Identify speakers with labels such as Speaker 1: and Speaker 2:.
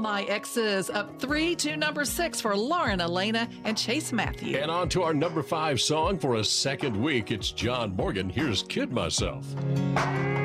Speaker 1: My Exes, up 3 to number 6 for Lauren Elena and Chase Matthew.
Speaker 2: And on to our number 5 song for a second week. It's John Morgan. Here's Kid Myself.